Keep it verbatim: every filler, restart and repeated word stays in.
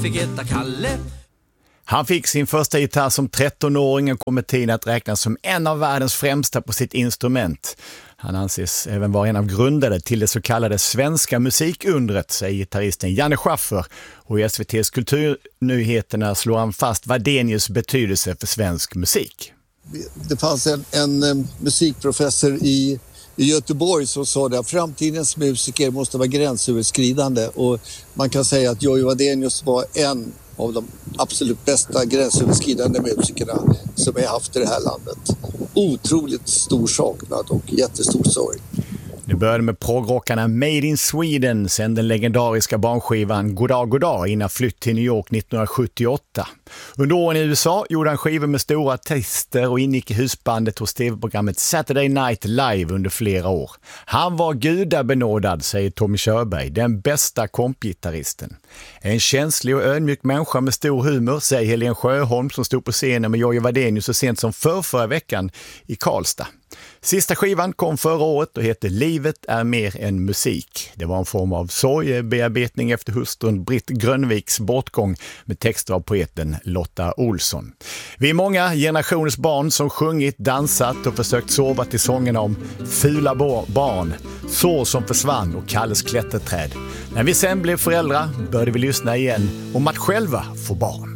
fick heta Kalle. Han fick sin första gitarr som trettonåring och kommer tiden att räknas som en av världens främsta på sitt instrument. Han anses även vara en av grundare till det så kallade svenska musikundret, säger gitarristen Janne Schaffer. Och i S V T:s kulturnyheterna slår han fast Wadenius betydelse för svensk musik. Det fanns en, en musikprofessor i, i Göteborg som sa att framtidens musiker måste vara gränsöverskridande. Och man kan säga att Jojje Wadenius var en av de absolut bästa gränsöverskridande musikerna som vi har haft i det här landet. Otroligt stor saknad och jättestor sorg. Det började med proggrockarna Made in Sweden, sen den legendariska barnskivan Goddag Goddag innan flytt till New York nittonhundrasjuttioåtta. Under åren i U S A gjorde han skivor med stora artister och ingick i husbandet hos tv-programmet Saturday Night Live under flera år. Han var gudabenådad, säger Tommy Körberg, den bästa kompgitarristen. En känslig och ödmjuk människa med stor humor, säger Helen Sjöholm som stod på scenen med Jojje Wadenius så sent som för förra veckan i Karlstad. Sista skivan kom förra året och heter Livet är mer än musik. Det var en form av sorgebearbetning efter hustrun Britt Grönviks bortgång med texter av poeten Lotta Olsson. Vi är många generationers barn som sjungit, dansat och försökt sova till sångerna om fula barn, sår som försvann och Kalles klätterträd. När vi sen blev föräldrar började vi lyssna igen om att själva få barn.